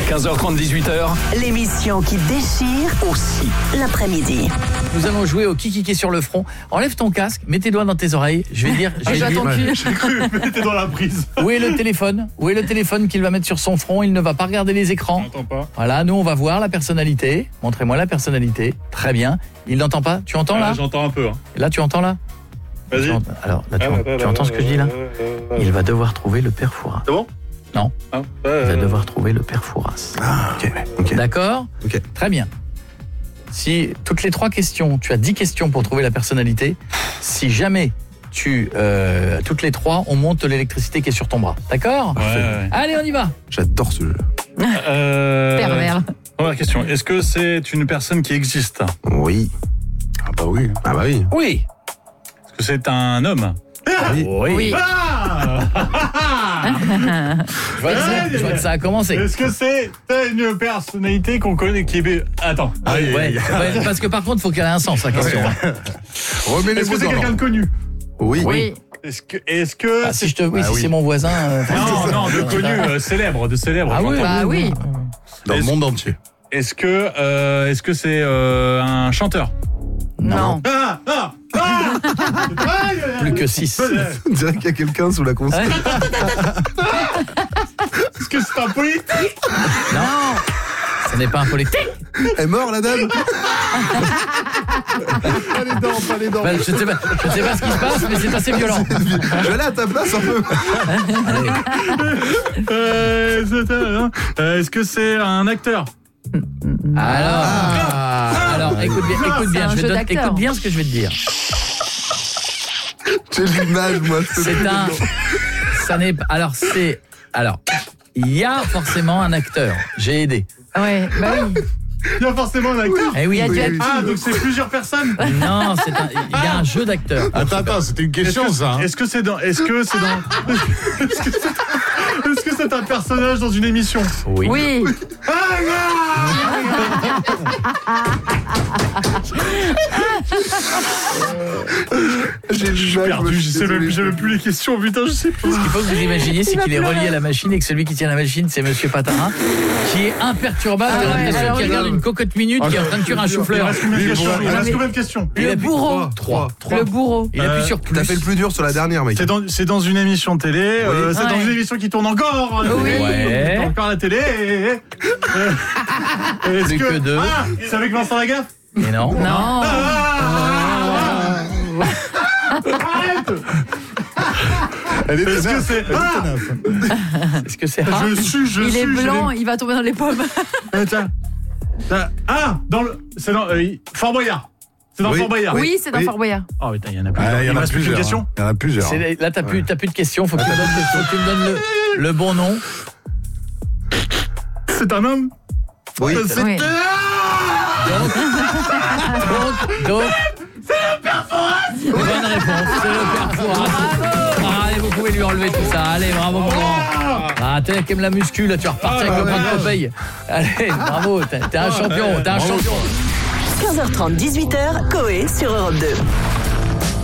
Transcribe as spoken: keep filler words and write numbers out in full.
quinze heures trente, dix-huit heures. L'émission qui déchire aussi l'après-midi. Nous allons jouer au qui qui sur le front. Enlève ton casque, mets tes doigts dans tes oreilles. Je vais dire, je vais Ah, dire j'ai cru, mettez dans la prise. où est le téléphone Où est le téléphone qu'il va mettre sur son front? Il ne va pas regarder les écrans. J'entends pas. Voilà, nous on va voir la personnalité. Montrez-moi la personnalité. Très bien. Il n'entend pas? Tu entends là? Ah, j'entends un peu. Hein. Là tu entends là? Vas-y. Tu ent- Alors là tu, en- tu entends ce que je dis là? Il va devoir trouver le père Fouras. C'est bon? Non. Ah, Il euh... va devoir trouver le père Fouras. Ah, ok. ok. D'accord? Ok. Très bien. Si toutes les trois questions, tu as dix questions pour trouver la personnalité. Si jamais tu euh, toutes les trois, on monte l'électricité qui est sur ton bras. D'accord? Ouais, ouais. Allez, on y va. J'adore ce jeu. Euh... Pervers. Première question. Est-ce que c'est une personne qui existe? Oui. Ah bah oui. Ah bah oui. Oui. Est-ce que c'est un homme? Oui. Oui. Ah Je vois que ça, je vois que ça a commencé. Est-ce que c'est une personnalité qu'on connaît qui est... Attends. Ah, ouais, ouais, parce que par contre, il faut qu'elle ait un sens, la question. Remets les Est-ce que mots c'est dans quelqu'un de l'ordre. connu? Oui. Oui. Est-ce que... Est-ce que Ah, si je te, oui, Ah, si oui. c'est mon voisin. euh, Non, non, de connu, euh, célèbre, de célèbre. Ah oui, j'entends. Bah oui. Dans le Est-ce- monde entier. Est-ce que euh, est-ce que c'est euh, un chanteur? Non. Ah ah ah Plus que six. On dirait qu'il y a quelqu'un sous la console. Est-ce que c'est un politique? Non, ce n'est pas un politique. Elle est morte, la dame. Pas les dents, pas les dents. Ben, je ne sais, pas- je sais pas ce qui se passe, mais c'est assez violent. Je vais aller à ta place un peu. Allez. Euh, c'est un- euh, Est-ce que c'est un acteur? Alors, Ah. alors, écoute bien, écoute bien, C'est un je vais jeu te- d'acteur. écoute bien ce que je vais te dire. J'ai l'image, moi. C'est un, ça n'est pas. Alors c'est, alors, il y a forcément un acteur. J'ai aidé. Ouais, bah oui. Il y a forcément un acteur. Eh oui. Il y a du oui. Ah, donc c'est plusieurs personnes. Non, c'est un, il y a un jeu d'acteurs. Attends, attends, c'était une Est-ce question, que, ça. Hein. est-ce que c'est dans Est-ce que c'est dans Est-ce que c'est Est-ce que c'est un personnage dans une émission? Oui. Oui. Ah J'ai l'image. moi, perdu, je suis sais même, désolé. j'ai même plus les questions, putain, je sais plus. Ce qu'il faut que vous imaginiez, c'est qu'il est relié à la machine et que celui qui tient la machine, c'est Monsieur Patarin, qui est imperturbable. Ah T'as ouais, l'impression alors qu'il oui. regarde une cocotte minute qui est en train de cuire un Il chou-fleur. reste combien de questions? Il reste mais- combien de questions? Il Le appuie- bourreau. Trois. Trois. Le bourreau. Il appuie Euh, sur plus. T'as fait le plus dur sur la dernière, mec. C'est dans, c'est dans une émission télé, euh, c'est dans Ouais. une émission qui tourne encore à la Oui. télé, Ouais. qui tourne encore à la télé. Euh, Est-ce Plus que deux. Ah, c'est avec Vincent Lagaffe? Mais non. Non. Ah Arrête. Elle était Est-ce que neuf, c'est elle était ah Est-ce que c'est rare? Je suis, je Il suis. est je blanc, l'ai- il va tomber dans les pommes. Attends. Ah, Ah, dans le, c'est dans euh, Fort Boyard. C'est dans Oui. Fort Boyard. Oui, c'est dans Oui. Fort Boyard. Oh putain, il y en a plus. Ah, il y en me a reste plus qu'une plusieurs. question. hein. Il y en a plusieurs. C'est- Là, t'as plus, t'as plus de questions. Faut que tu me donnes, faut que tu me donnes le, le bon nom. C'est un homme. Oui. Euh, C'est Oui. Donc, donc. C'est le père Fouras. Bonne réponse. C'est le père Fouras. Ah, allez, vous pouvez lui enlever tout ça. Allez, bravo, mon grand. Ah, t'es qui aime la muscu, là, tu vas repartir avec le pain de Popeye. Allez, bravo. T'es t'es un champion. T'es un champion. quinze heures trente, dix-huit heures, Coé sur Europe deux.